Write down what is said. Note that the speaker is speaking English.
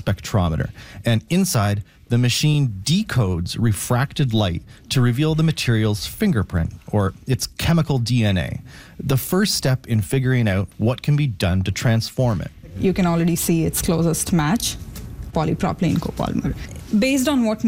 spectrometer. And inside, the machine decodes refracted light to reveal the material's fingerprint, or its chemical DNA, the first step in figuring out what can be done to transform it. You can already see its closest match, polypropylene copolymer. Based on what